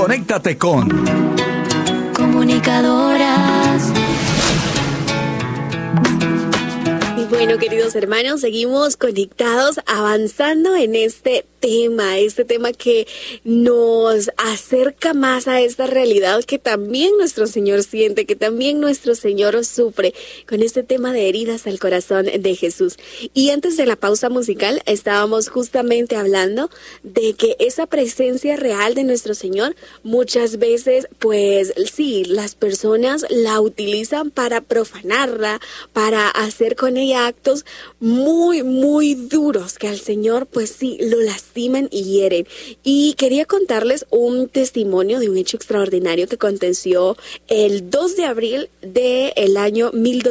Conéctate con Comunicadoras. Y bueno, queridos hermanos, seguimos conectados, avanzando en este tema que nos acerca más a esta realidad que también nuestro Señor siente, que también nuestro Señor sufre, con este tema de heridas al corazón de Jesús. Y antes de la pausa musical estábamos justamente hablando de que esa presencia real de nuestro Señor muchas veces, pues sí, las personas la utilizan para profanarla, para hacer con ella actos muy, muy duros que al Señor, pues sí, lo lastiman y hieren. Y quería contarles un testimonio de un hecho extraordinario que aconteció el 2 de abril del año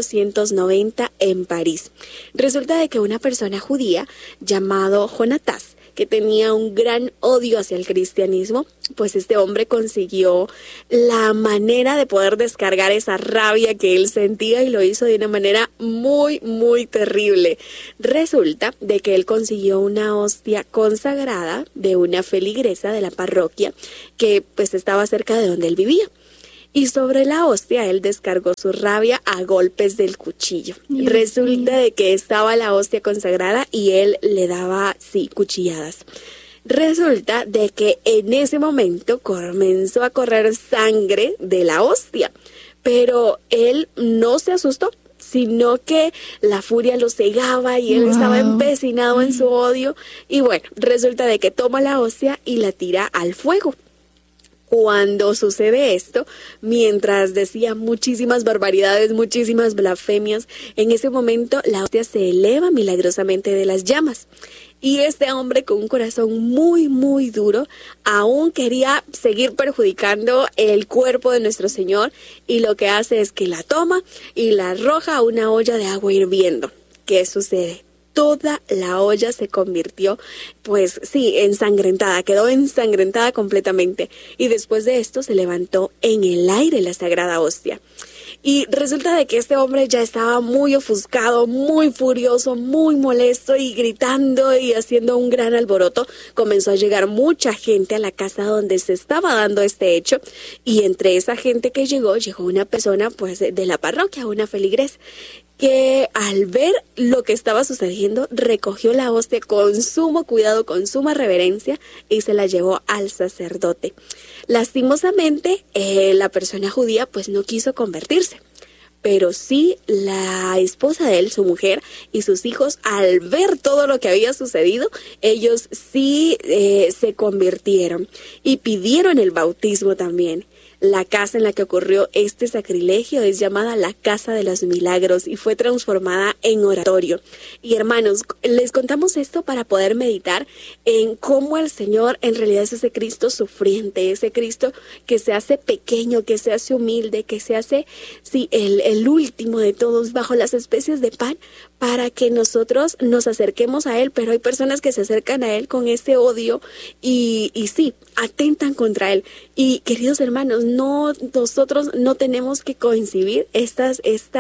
1290 en París. Resulta de que una persona judía llamado Jonatás, que tenía un gran odio hacia el cristianismo, pues este hombre consiguió la manera de poder descargar esa rabia que él sentía y lo hizo de una manera muy, muy terrible. Resulta de que él consiguió una hostia consagrada de una feligresa de la parroquia que pues estaba cerca de donde él vivía. Y sobre la hostia él descargó su rabia a golpes del cuchillo. Resulta de que estaba la hostia consagrada y él le daba, sí, cuchilladas. Resulta de que en ese momento comenzó a correr sangre de la hostia, pero él no se asustó, sino que la furia lo cegaba y él estaba empecinado en su odio. Y bueno, resulta de que toma la hostia y la tira al fuego. Cuando sucede esto, mientras decía muchísimas barbaridades, muchísimas blasfemias, en ese momento la hostia se eleva milagrosamente de las llamas. Y este hombre con un corazón muy, muy duro, aún quería seguir perjudicando el cuerpo de nuestro Señor, y lo que hace es que la toma y la arroja a una olla de agua hirviendo. ¿Qué sucede? Toda la olla se convirtió, pues sí, ensangrentada, quedó ensangrentada completamente. Y después de esto se levantó en el aire la sagrada hostia. Y resulta de que este hombre ya estaba muy ofuscado, muy furioso, muy molesto y gritando y haciendo un gran alboroto. Comenzó a llegar mucha gente a la casa donde se estaba dando este hecho. Y entre esa gente que llegó una persona pues de la parroquia, una feligresa, que al ver lo que estaba sucediendo, recogió la hostia con sumo cuidado, con suma reverencia, y se la llevó al sacerdote. Lastimosamente, la persona judía pues no quiso convertirse, pero sí la esposa de él, su mujer y sus hijos, al ver todo lo que había sucedido, ellos sí se convirtieron y pidieron el bautismo también. La casa en la que ocurrió este sacrilegio es llamada la Casa de los Milagros y fue transformada en oratorio. Y hermanos, les contamos esto para poder meditar en cómo el Señor en realidad es ese Cristo sufriente, ese Cristo que se hace pequeño, que se hace humilde, que se hace, sí, el último de todos bajo las especies de pan, para que nosotros nos acerquemos a Él. Pero hay personas que se acercan a Él con ese odio y sí, atentan contra Él. Y queridos hermanos, nosotros no tenemos que coincidir estos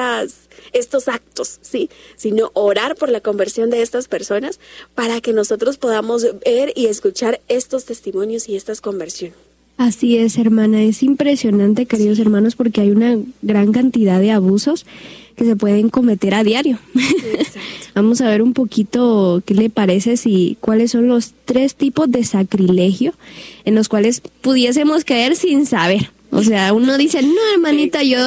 actos, ¿sí? Sino orar por la conversión de estas personas para que nosotros podamos ver y escuchar estos testimonios y estas conversiones. Así es, hermana, es impresionante, queridos hermanos, porque hay una gran cantidad de abusos que se pueden cometer a diario. Vamos a ver un poquito qué le parece, cuáles son los 3 tipos de sacrilegio en los cuales pudiésemos caer sin saber. O sea, uno dice, no, hermanita, yo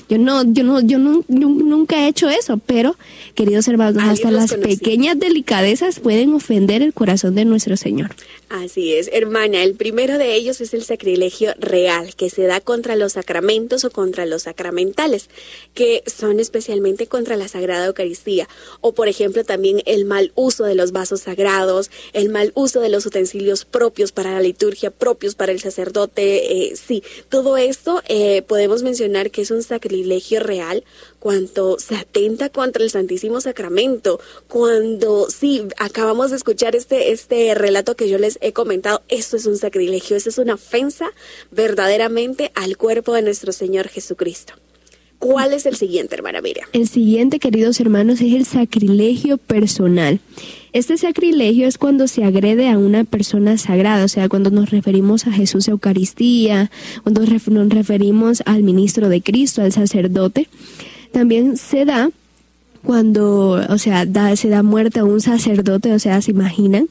nunca he hecho eso, pero, queridos hermanos, hasta las pequeñas delicadezas pueden ofender el corazón de nuestro Señor. Así es, hermana. El primero de ellos es el sacrilegio real, que se da contra los sacramentos o contra los sacramentales, que son especialmente contra la Sagrada Eucaristía. O, por ejemplo, también el mal uso de los vasos sagrados, el mal uso de los utensilios propios para la liturgia, propios para el sacerdote. Sí, todo esto podemos mencionar que es un sacrilegio real cuando se atenta contra el Santísimo Sacramento, cuando, sí, acabamos de escuchar este relato que yo les he comentado. Eso es un sacrilegio, eso es una ofensa verdaderamente al cuerpo de nuestro Señor Jesucristo. ¿Cuál es el siguiente, hermana Miriam? El siguiente, queridos hermanos, es el sacrilegio personal. Este sacrilegio es cuando se agrede a una persona sagrada, o sea, cuando nos referimos a Jesús Eucaristía, cuando nos referimos al ministro de Cristo, al sacerdote. También se da cuando, o sea, se da muerte a un sacerdote, o sea, ¿se imaginan?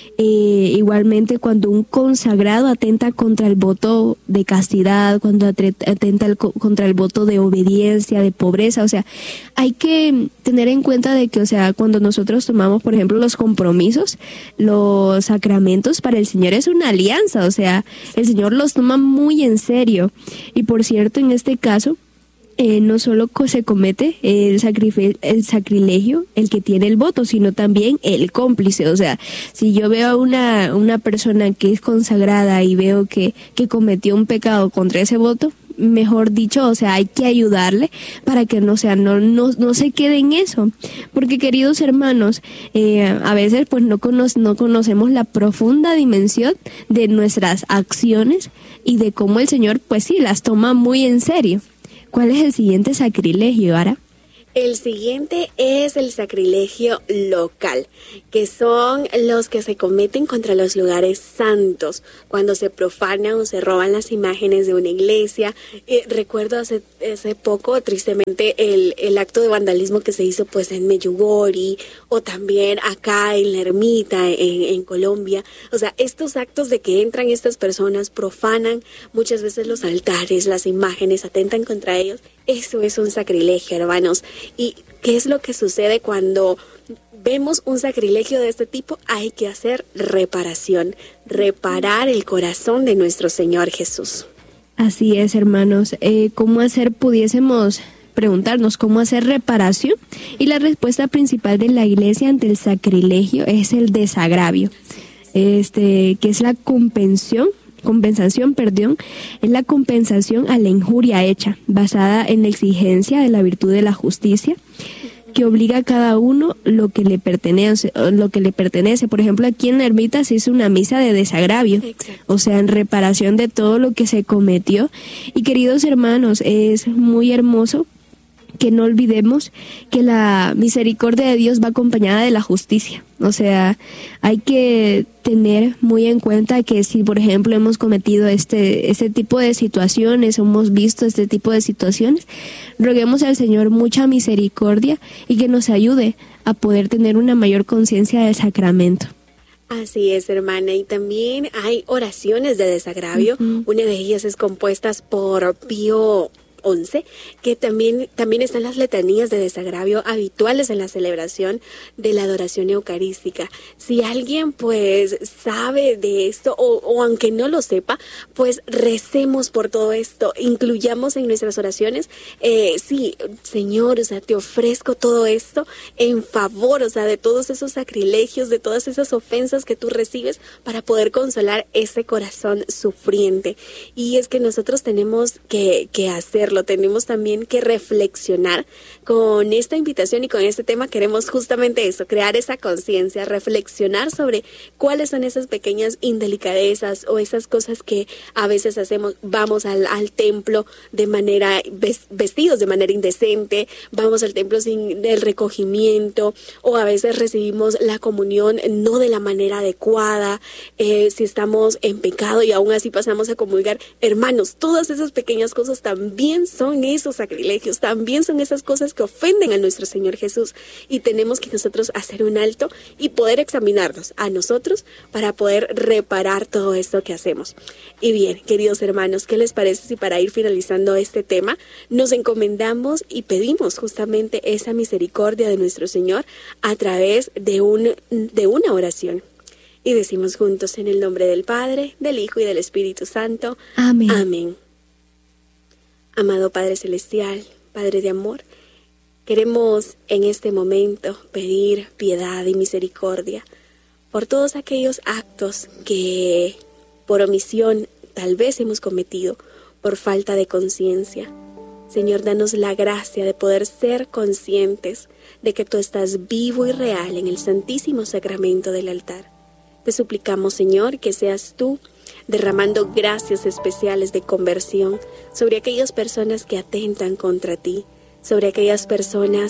Igualmente cuando un consagrado atenta contra el voto de castidad, cuando atenta contra el voto de obediencia, de pobreza, o sea, hay que tener en cuenta de que, o sea, cuando nosotros tomamos, por ejemplo, los compromisos, los sacramentos para el Señor es una alianza, o sea, el Señor los toma muy en serio. Y por cierto, en este caso, no solo se comete el sacrilegio el que tiene el voto, sino también el cómplice. O sea, si yo veo a una persona que es consagrada y veo que cometió un pecado contra ese voto, mejor dicho, o sea, hay que ayudarle para que no se quede en eso. Porque, queridos hermanos, a veces pues no conocemos la profunda dimensión de nuestras acciones y de cómo el Señor pues sí las toma muy en serio. ¿Cuál es el siguiente sacrilegio, Ara? El siguiente es el sacrilegio local, que son los que se cometen contra los lugares santos, cuando se profanan o se roban las imágenes de una iglesia. Recuerdo hace poco, tristemente, el acto de vandalismo que se hizo pues en Medjugorje, o también acá en la Ermita, en Colombia. O sea, estos actos de que entran estas personas, profanan muchas veces los altares, las imágenes, atentan contra ellos. Eso es un sacrilegio, hermanos. ¿Y qué es lo que sucede cuando vemos un sacrilegio de este tipo? Hay que hacer reparación, reparar el corazón de nuestro Señor Jesús. Así es, hermanos. Pudiésemos preguntarnos cómo hacer reparación, y la respuesta principal de la Iglesia ante el sacrilegio es el desagravio, que es la compensación, es la compensación a la injuria hecha, basada en la exigencia de la virtud de la justicia, que obliga a cada uno lo que le pertenece. Por ejemplo, aquí en la ermita se hizo una misa de desagravio. Exacto. O sea, en reparación de todo lo que se cometió. Y, queridos hermanos, es muy hermoso que no olvidemos que la misericordia de Dios va acompañada de la justicia. O sea, hay que tener muy en cuenta que si, por ejemplo, hemos cometido este tipo de situaciones, hemos visto este tipo de situaciones, roguemos al Señor mucha misericordia y que nos ayude a poder tener una mayor conciencia del sacramento. Así es, hermana, y también hay oraciones de desagravio. Una de ellas es compuesta por Pío 11, que también están las letanías de desagravio habituales en la celebración de la adoración eucarística. Si alguien pues sabe de esto o aunque no lo sepa, pues recemos por todo esto, incluyamos en nuestras oraciones, sí, Señor, o sea, te ofrezco todo esto en favor, o sea, de todos esos sacrilegios, de todas esas ofensas que tú recibes, para poder consolar ese corazón sufriente. Y es que nosotros tenemos que hacerlo. Tenemos también que reflexionar con esta invitación, y con este tema queremos justamente eso, crear esa conciencia, reflexionar sobre cuáles son esas pequeñas indelicadezas o esas cosas que a veces hacemos. Vamos al templo de manera vestidos de manera indecente, vamos al templo sin el recogimiento, o a veces recibimos la comunión no de la manera adecuada, si estamos en pecado y aún así pasamos a comulgar. Hermanos, todas esas pequeñas cosas también son esos sacrilegios, también son esas cosas que ofenden a nuestro Señor Jesús, y tenemos que nosotros hacer un alto y poder examinarnos a nosotros para poder reparar todo esto que hacemos. Y bien, queridos hermanos, ¿qué les parece si para ir finalizando este tema nos encomendamos y pedimos justamente esa misericordia de nuestro Señor a través de una oración? Y decimos juntos, en el nombre del Padre, del Hijo y del Espíritu Santo. Amén. Amén. Amado Padre Celestial, Padre de amor, queremos en este momento pedir piedad y misericordia por todos aquellos actos que por omisión tal vez hemos cometido, por falta de conciencia. Señor, danos la gracia de poder ser conscientes de que tú estás vivo y real en el Santísimo Sacramento del altar. Te suplicamos, Señor, que seas tú derramando gracias especiales de conversión sobre aquellas personas que atentan contra ti, sobre aquellas personas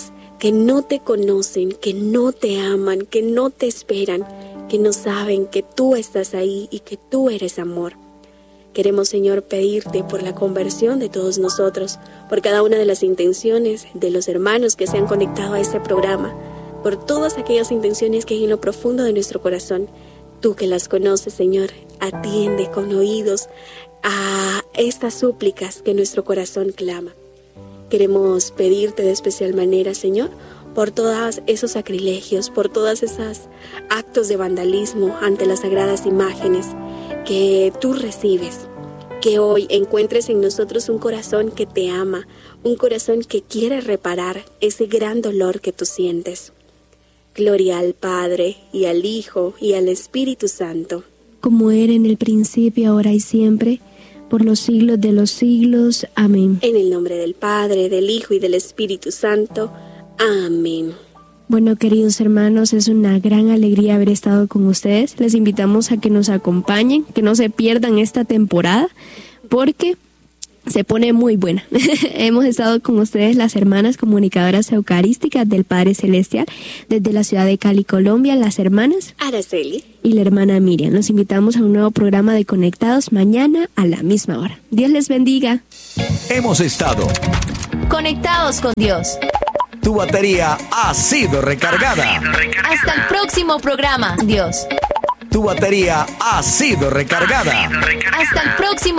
que no te conocen, que no te aman, que no te esperan, que no saben que tú estás ahí y que tú eres amor. Queremos, Señor, pedirte por la conversión de todos nosotros, por cada una de las intenciones de los hermanos que se han conectado a este programa, por todas aquellas intenciones que hay en lo profundo de nuestro corazón. Tú que las conoces, Señor, atiende con oídos a estas súplicas que nuestro corazón clama. Queremos pedirte de especial manera, Señor, por todos esos sacrilegios, por todos esos actos de vandalismo ante las sagradas imágenes que tú recibes. Que hoy encuentres en nosotros un corazón que te ama, un corazón que quiere reparar ese gran dolor que tú sientes. Gloria al Padre, y al Hijo, y al Espíritu Santo. Como era en el principio, ahora y siempre, por los siglos de los siglos. Amén. En el nombre del Padre, del Hijo y del Espíritu Santo. Amén. Bueno, queridos hermanos, es una gran alegría haber estado con ustedes. Les invitamos a que nos acompañen, que no se pierdan esta temporada, porque se pone muy buena. Hemos estado con ustedes las hermanas comunicadoras eucarísticas del Padre Celestial desde la ciudad de Cali, Colombia, las hermanas Araceli y la hermana Miriam. Los invitamos a un nuevo programa de Conectados mañana a la misma hora. Dios les bendiga. Hemos estado conectados con Dios. Tu batería ha sido recargada. Hasta el próximo programa, Dios. Tu batería ha sido recargada. Hasta el próximo